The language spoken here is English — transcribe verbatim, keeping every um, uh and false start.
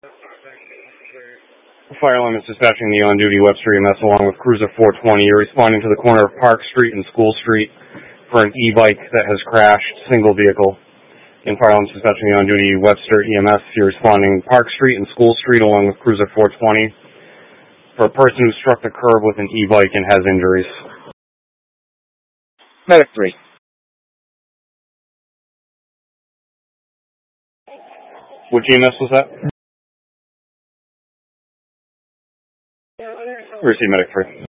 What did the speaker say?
Fire alarm is dispatching the on-duty Webster E M S along with Cruiser four twenty. You're responding to the corner of Park Street and School Street for an e-bike that has crashed, single vehicle. In fire alarm is dispatching the on-duty Webster E M S. You're responding Park Street and School Street along with Cruiser four twenty for a person who struck the curb with an e-bike and has injuries. Medic three. Which E M S was that? Receive Medic three.